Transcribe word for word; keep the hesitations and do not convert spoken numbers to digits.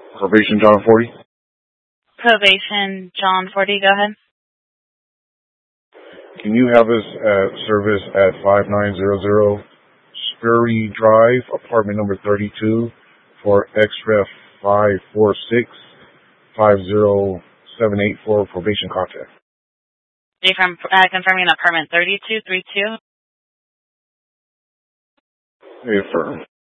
Probation John forty. Probation John forty, go ahead. Can you have us at service at five nine zero zero Spurry Drive, apartment number thirty-two, for X R E F five four six five zero seven eight for probation contact? Are you from, uh, confirming apartment thirty-two thirty-two? Affirm.